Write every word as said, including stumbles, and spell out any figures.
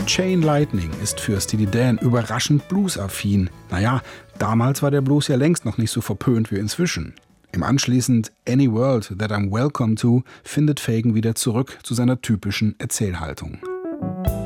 Chain Lightning ist für Steely Dan überraschend bluesaffin. Naja, damals war der Blues ja längst noch nicht so verpönt wie inzwischen. Im anschließend Any World That I'm Welcome To findet Fagen wieder zurück zu seiner typischen Erzählhaltung.